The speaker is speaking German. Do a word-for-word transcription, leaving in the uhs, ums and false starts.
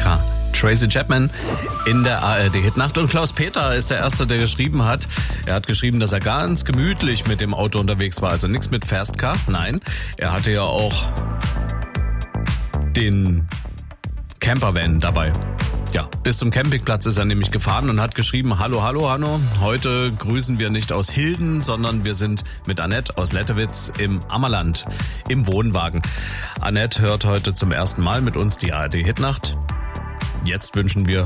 Fast-Car. Tracy Chapman in der A R D-Hitnacht. Und Klaus Peter ist der Erste, der geschrieben hat. Er hat geschrieben, dass er ganz gemütlich mit dem Auto unterwegs war. Also nichts mit Fast-Car. Nein, er hatte ja auch den Campervan dabei. Ja, bis zum Campingplatz ist er nämlich gefahren und hat geschrieben, hallo, hallo, Hanno. Heute grüßen wir nicht aus Hilden, sondern wir sind mit Annette aus Lettewitz im Ammerland im Wohnwagen. Annette hört heute zum ersten Mal mit uns die A R D-Hitnacht. Jetzt wünschen wir